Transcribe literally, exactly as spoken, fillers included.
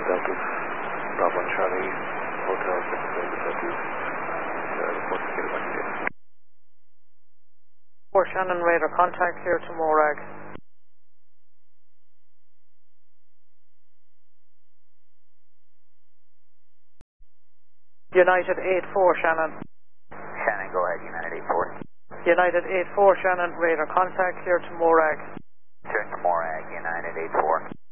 Delta, Bravo and Charlie, Hotel six Delta, uh, report to get back here. four Shannon radar contact here to Morag. United eight four Shannon. Shannon, go ahead, United eight four. United eight four Shannon radar contact here to Morag. Turn to Morag, United eight four.